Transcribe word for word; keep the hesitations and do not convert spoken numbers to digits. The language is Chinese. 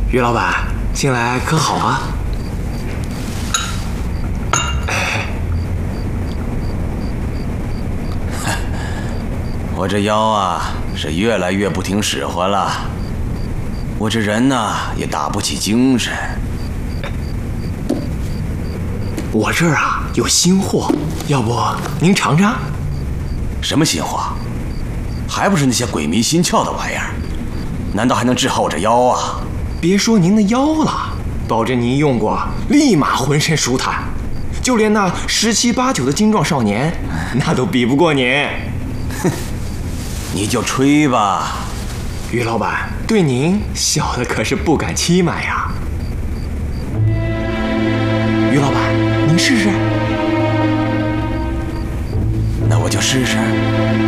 于老板，近来可好啊？ 我这腰啊是越来越不听使唤了，我这人呢也打不起精神。 我这儿啊有新货，要不您尝尝？ 什么新货？还不是那些鬼迷心窍的玩意儿？难道还能治好我这腰啊？ 别说您的腰了，保证您用过，立马浑身舒坦，就连那十七八九的精壮少年，那都比不过您。 哼，你就吹吧。 于老板，对您小的可是不敢欺瞒呀。于老板，您试试。 那我就试试。